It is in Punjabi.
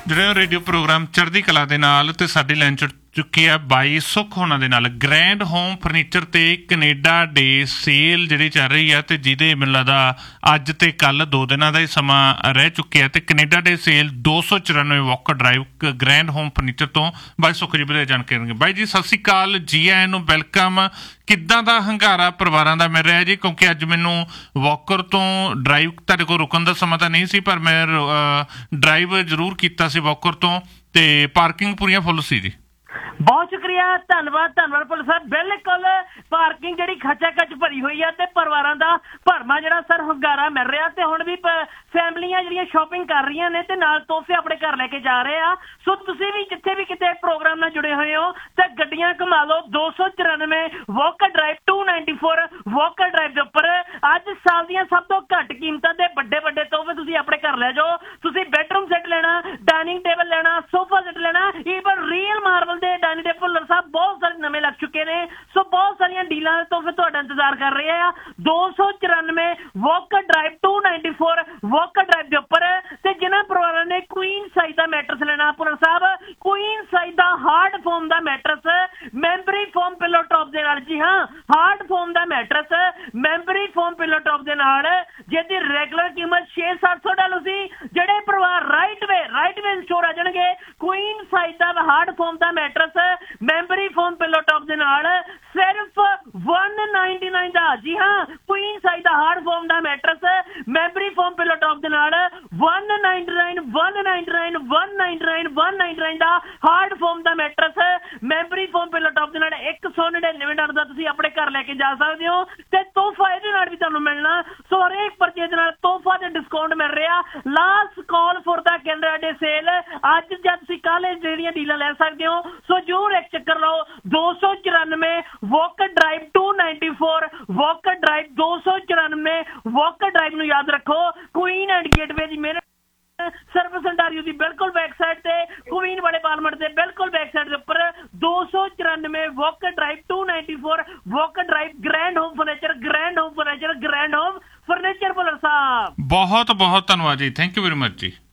ਜਿਹੜੇ ਰੇਡੀਓ ਪ੍ਰੋਗਰਾਮ ਚੜ੍ਹਦੀ ਕਲਾ ਦੇ ਨਾਲ ਤੇ ਸਾਡੀ ਲਾਈਨ ਚ ਚੁੱਕੀ ਆ ਬਾਈ ਸੁੱਖ ਹੋਣਾ ਦੇ ਨਾਲ ਗ੍ਰੈਂਡ ਹੋਮ ਫਰਨੀਚਰ ਤੇ ਕੈਨੇਡਾ ਡੇ ਸੇਲ ਜਿਹੜੀ ਚੱਲ ਰਹੀ ਆ ਤੇ ਜਿਹਦੇ ਮੈਨੂੰ ਲੱਗਦਾ ਅੱਜ ਤੇ ਕੱਲ 2 ਦਿਨਾਂ ਦਾ ਹੀ ਸਮਾਂ ਰਹਿ ਚੁੱਕਿਆ ਤੇ ਕੈਨੇਡਾ ਡੇ sale 294 Walker drive grand home furniture ਤੋਂ ਬਾਈ ਸੁੱਖ ਜੀ ਵਧਾਈ ਜਾਣਕਾਰੀ ਦੇਣਗੇ। ਬਾਈ ਜੀ ਸਤਿ ਸ਼੍ਰੀ ਅਕਾਲ, ਜੀ ਆਇਆਂ ਨੂੰ, ਵੈਲਕਮ। ਕਿੱਦਾਂ ਦਾ ਹੰਗਾਰਾ ਪਰਿਵਾਰਾਂ ਦਾ ਮਿਲ ਰਿਹਾ ਜੀ? ਕਿਉਂਕਿ ਅੱਜ ਮੈਨੂੰ ਵਾਕਰ ਤੋਂ ਡਰਾਈਵ ਤੁਹਾਡੇ ਕੋਲ ਰੁਕਣ ਦਾ ਸਮਾਂ ਤਾਂ ਨਹੀਂ ਸੀ, ਪਰ ਮੈਂ ਡਰਾਈਵ ਜ਼ਰੂਰ ਕੀਤਾ ਸੀ ਵਾਕਰ ਤੋਂ ਤੇ ਪਾਰਕਿੰਗ ਪੂਰੀਆਂ ਫੁੱਲ ਸੀ ਜੀ। ਬਹੁਤ ਸ਼ੁਕਰੀਆ, ਧੰਨਵਾਦ ਪੁਲਿਸ ਸਾਹਿਬ। ਬਿਲਕੁਲ ਪਾਰਕਿੰਗ ਜਿਹੜੀ ਖਚਾ ਖਚ ਭਰੀ ਹੋਈ ਆ ਤੇ ਪਰਿਵਾਰਾਂ ਦਾ ਭਰਮਾ ਜਿਹੜਾ ਸਰ ਹੁੰਗਾਰਾ ਮਿਲ ਰਿਹਾ ਤੇ ਹੁਣ ਵੀ ਫੈਮਲੀਆਂ ਜਿਹੜੀਆਂ ਸ਼ਾਪਿੰਗ ਕਰ ਰਹੀਆਂ ਨੇ ਤੇ ਨਾਲ ਤੋਹਫੇ ਆਪਣੇ ਘਰ ਲੈ ਕੇ ਜਾ ਰਹੇ ਆ। ਸੋ ਤੁਸੀਂ ਵੀ ਜਿੱਥੇ ਵੀ ਕਿਤੇ ਪ੍ਰੋਗਰਾਮ ਨਾਲ ਜੁੜੇ ਹੋਏ ਹੋ ਤੇ ਗੱਡੀਆਂ ਘੁਮਾ ਲਓ। 294 ਵਾਕਰ ਡਰਾਈਵ 294 ਵਾਕਰ ਡਰਾਈਵ ਦੇ ਉੱਪਰ ਅੱਜ ਸਾਲ ਦੀਆਂ ਸਭ ਤੋਂ ਘੱਟ ਕੀਮਤਾਂ ਦੇ ਵੱਡੇ ਤੋਹਫੇ ਤੁਸੀਂ ਆਪਣੇ ਘਰ ਲੈ ਜਾਓ। ਤੁਸੀਂ ਬੈਡਰੂਮ ਸੈੱਟ ਲੈਣਾ, ਡਾਈਨਿੰਗ ਟੇਬਲ ਲੈਣਾ, ਸੋਫਾ ਸੈੱਟ ਲੈਣਾ, ਈਵਨ ਰੀਅਲ ਮਾਰਬਲ ਦੇ ਡਾਈਨਿੰਗ ਟੇਬਲ ਭੁੱਲਰ ਸਾਹਿਬ ਬਹੁਤ ਸਾਰੇ ਨਵੇਂ ਲੱਗ ਚੁੱਕੇ ਨੇ। ਸੋ ਬਹੁਤ ਸਾਰੀਆਂ ਡੀਲਾਂ ਦੇ ਤੋਹਫੇ ਤੁਹਾਡਾ ਇੰਤਜ਼ਾਰ ਕਰ ਰਹੇ ਆ। 294 ਵਾਕਰ ਡਰਾਈਵ 294 ਵਾਕਰ ਡਰਾਈਵ ਦੇ ਉੱਪਰ ਤੇ ਜਿਨ੍ਹਾਂ ਪਰਿਵਾਰਾਂ ਨੇ ਕੁਈਨ ਸਾਈਜ਼ ਦਾ ਮੈਟਰਸ ਲੈਣਾ ਭੁੱਲਰ ਸਾਹਿਬ, ਕੁਈਨ ਸਾਈਜ਼ ਦਾ ਹਾਰਡ ਫੋਮ ਦਾ matters memory form pillow top ਦੇ ਨਾਲ, ਜੀ ਹਾਂ ਹਾਰਡ ਫੋਮ ਦਾ matters memory form pillow top ਦੇ ਨਾਲ, ਜਿਹਦੀ ਰੈਗੂਲਰ ਕੀਮਤ $600-700 ਸੀ। ਜਿਹੜੇ ਪਰਿਵਾਰ ਰਾਈਟ ਵੇ ਸਟੋਰ ਆ ਜਾਣਗੇ ਕੁਈਨ ਸਾਈਜ਼ ਦਾ ਹਾਰਡ ਫੋਮ ਦਾ matters memory form pillow top ਦੇ ਨਾਲ ਸਿਰਫ $199 ਦਾ, ਜੀ ਹਾਂ ਕੁਈਨ ਸਾਈਜ਼ ਦਾ ਹਾਰਡ ਫੋਮ ਦਾ matters memory form pillow top ਦੇ ਨਾਲ $199 ਦਾ ਹਾਰਡ ਫੋਮ ਦਾ matters memory form pillow top ਦੇ ਨਾਲ $199 ਦਾ ਤੁਸੀਂ ਆਪਣੇ ਘਰ ਲੈ ਕੇ ਜਾ ਸਕਦੇ ਹੋ ਤੇ ਤੋਹਫਾ ਇਹਦੇ ਨਾਲ ਵੀ ਤੁਹਾਨੂੰ ਮਿਲਣਾ। ਸੋ ਹਰੇਕ ਪਰਚੇਜ ਨਾਲ ਤੋਹਫਾ ਤੇ ਡਿਸਕਾਊਂਟ ਮਿਲ ਰਿਹਾ। Last call for the Canada day sale ਅੱਜ ਜਾਂ ਤੁਸੀਂ ਕੱਲ੍ਹ ਜਿਹੜੀਆਂ ਡੀਲਾਂ ਲੈ ਸਕਦੇ ਹੋ। ਸੋ ਜ਼ਰੂਰ ਇੱਕ ਚੱਕਰ ਲਾਓ। 294 Walker drive 294 Walker drive 294 Walker drive ਨੂੰ ਯਾਦ ਰੱਖੋ। ਕੁਈਨ ਐਂਡ ਗੇਟਵੇ ਦੀ ਮੇਰੇ ਸਰਵਿਸ ਅੰਟਾਰੀਓ ਦੀ ਬਿਲਕੁਲ ਬੈਕ ਸਾਈਡ ਤੇ ਕੁਈਨ ਵਾਲੇ ਪਾਰਲਮੈਂਟ ਦੇ ਬਿਲਕੁਲ ਬੈਕ ਸਾਈਡ ਦੇ ਉੱਪਰ 294 Walker drive 294 Walker drive grand home furniture Bhullar ਸਾਹਿਬ। ਬਹੁਤ ਬਹੁਤ ਧੰਨਵਾਦ ਜੀ, ਥੈਂਕ ਯੂ ਵੈਰੀ ਮਚ ਜੀ।